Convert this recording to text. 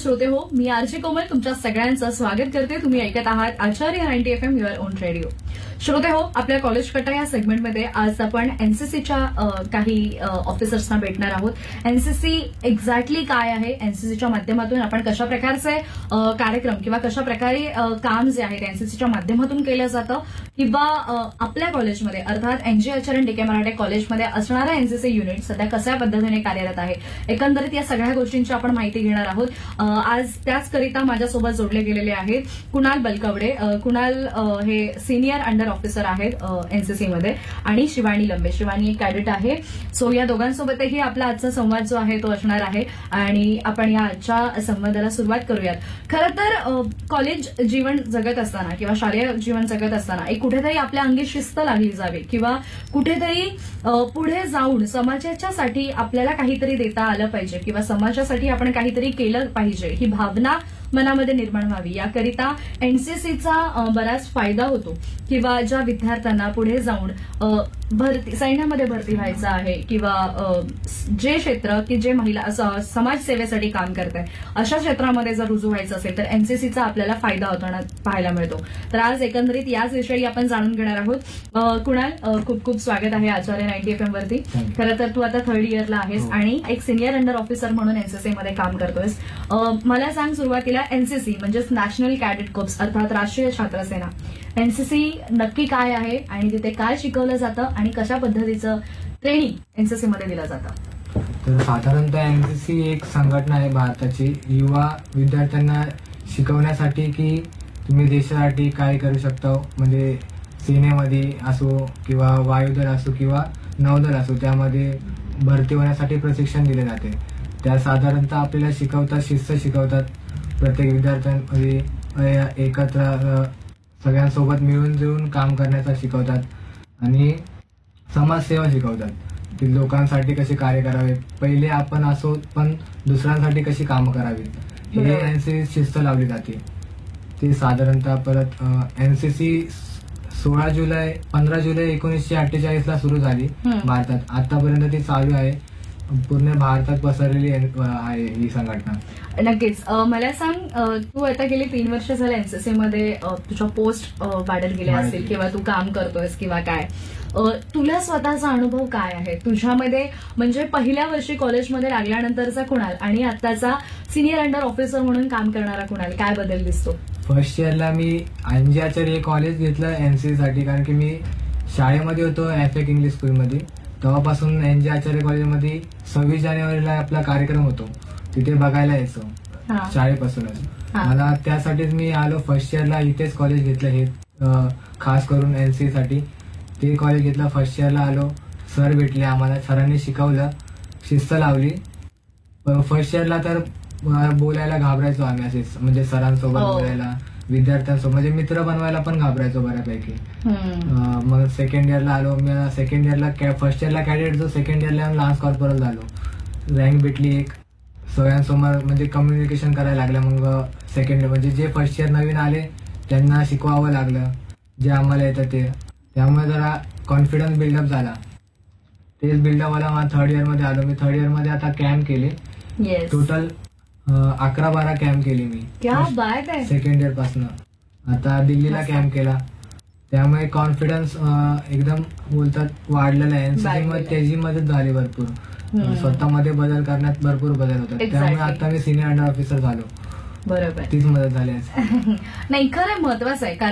श्रोते हो, मी आरजे कोमल तुमच्या सगळ्यांचं स्वागत करते. तुम्ही ऐकत आहात आचार्य 90 FM युअर ओन रेडिओ. श्रोते हो, आपल्या कॉलेज कट्टा या सेगमेंटमध्ये आज आपण एनसीसीच्या काही ऑफिसर्सना भेटणार आहोत. एनसीसी एक्झॅक्टली काय आहे, एनसीसीच्या माध्यमातून आपण कशा प्रकारचे कार्यक्रम किंवा कशा प्रकारे काम जे आहे ते एनसीसीच्या माध्यमातून केलं जातं किंवा आपल्या कॉलेजमध्ये अर्थात एनजी आचार्य डीके मराठे कॉलेजमध्ये असणारा एनसीसी युनिट सध्या कशा पद्धतीने कार्यरत आहे, एकंदरीत या सगळ्या गोष्टींची आपण माहिती घेणार आहोत. आज त्याचकरिता माझ्यासोबत जोडले गेलेले आहेत कुणाल बलकवडे. कुणाल हे सिनियर अंडर ऑफिसर आहेत एनसीसीमध्ये आणि शिवानी लंबे. शिवानी एक कॅडेट आहे. सो या दोघांसोबतही आपला आजचा संवाद जो आहे तो असणार आहे आणि आपण या आजच्या संवादाला सुरुवात करूयात. खरं तर कॉलेज जीवन जगत असताना किंवा शालेय जीवन जगत असताना एक कुठेतरी आपल्या अंगी शिस्त लागली जावी किंवा कुठेतरी पुढे जाऊन समाजाच्यासाठी आपल्याला काहीतरी देता आलं पाहिजे किंवा समाजासाठी आपण काहीतरी केलं पाहिजे ही भावना मनामध्ये निर्माण व्हावी याकरिता एनसीसीचा बराच फायदा होतो. किंवा ज्या विद्यार्थ्यांना पुढे जाऊन सैन्यामध्ये भरती व्हायचं आहे किंवा जे क्षेत्र की जे महिला समाजसेवेसाठी काम करत आहे अशा क्षेत्रामध्ये जर रुजू व्हायचं असेल तर एनसीसीचा आपल्याला फायदा होताना पाहायला मिळतो. तर आज एकंदरीत याच विषयी आपण जाणून घेणार आहोत. कुणाल, खूप खूप स्वागत आहे आचार्य 90 FM वरती. खरं तर तू आता 3rd इयरला आहेस आणि एक सिनियर अंडर ऑफिसर म्हणून एनसीसीमध्ये काम करतोयस. मला सांग, सुरुवातीला एनसीसी म्हणजेच नॅशनल कॅडेट कोर्प्स अर्थात राष्ट्रीय छात्र सेना, एनसीसी नक्की काय आहे आणि तिथे काय शिकवलं जातं आणि कशा पद्धतीचं ट्रेनिंग एनसीसीमध्ये दिलं जातं? तर साधारणतः एनसीसी एक संघटना आहे भारताची युवा विद्यार्थ्यांना शिकवण्यासाठी की तुम्ही देशासाठी काय करू शकता. म्हणजे सेनेमध्ये असो किंवा वायुदल असो किंवा नौदल असो त्यामध्ये भरती होण्यासाठी प्रशिक्षण दिले जाते. त्या साधारणतः आपल्याला शिकवतात, शिस्त शिकवतात. प्रत्येक विद्यार्थ्यांमध्ये एकत्र सगळ्यांसोबत मिळून जुळून काम करण्याचा शिकवतात आणि समाजसेवा शिकवतात की लोकांसाठी कसे कार्य करावे, पहिले आपण असो पण दुसऱ्यांसाठी कशी कामं करावीत हे एनसीसी शिस्त लावली जाते. ते साधारणतः परत एनसीसी 15 जुलै 1948 ला सुरू झाली भारतात. आतापर्यंत ती चालू आहे. पूर्ण भारतात पसरलेली आहे ही संघटना. नक्कीच. मला सांग, तू आता गेली 3 वर्ष झालं एनसीसी मध्ये तुझ्या पोस्ट वाढत गेल्या असतील किंवा तू काम करतोयस किंवा काय, तुला स्वतःचा अनुभव काय आहे तुझ्यामध्ये? म्हणजे पहिल्या वर्षी कॉलेजमध्ये लागल्यानंतरचा कुणाल आणि आताचा सिनियर अंडर ऑफिसर म्हणून काम करणारा कुणाल, काय बदल दिसतो? फर्स्ट इयरला मी एनजी आचार्य कॉलेज घेतलं एनसीसी साठी, कारण की मी शाळेमध्ये होतो एफएक इंग्लिश स्कूलमध्ये. तेव्हापासून एनजी आचार्य कॉलेजमध्ये 26 जानेवारीला आपला कार्यक्रम होतो, तिथे बघायला यायचो शाळेपासूनच. मला त्यासाठीच मी आलो फर्स्ट इयरला. इथेच कॉलेज घेतलं हे खास करून एनसीसी साठी. ते कॉलेज घेतलं. फर्स्ट इयरला आलो, सर भेटले आम्हाला, सरांनी शिकवलं, शिस्त लावली. फर्स्ट इयरला तर बोलायला घाबरायचो आम्ही असेच, म्हणजे सरांसोबत बोलायला, विद्यार्थ्यांसोबत म्हणजे मित्र बनवायला पण घाबरायचो बऱ्यापैकी. मग सेकंड इयरला आलो. मी सेकंड इयरला फर्स्ट इयरला कॅडेट जो, सेकंड इयरला लान्स कॉर्पोरल झालो. रँक भेटली एक. सगळ्यांसमोर म्हणजे कम्युनिकेशन करायला लागलं. मग सेकंड म्हणजे जे फर्स्ट इयर नवीन आले त्यांना शिकवावं लागलं जे आम्हाला येतं ते. त्यामुळे जरा कॉन्फिडन्स बिल्डअप झाला. तेच बिल्डअप मला 3rd इयरमध्ये आलो. मी 3rd इयरमध्ये आता कॅम्प केले. टोटल 11-12 कॅम्प केले मी सेकंड इयर पासून. आता दिल्लीला कॅम्प केला. त्यामुळे कॉन्फिडन्स एकदम बोलतात वाढलेला आहे. एनसीसी तेजी मदत झाली भरपूर. स्वतःमध्ये बदल करण्यात भरपूर बदल होतात. त्यामुळे आता मी सिनियर अंडर ऑफिसर झालो. बरोबर, तीच मदत झाली. नाही खरं महत्वाचं आहे.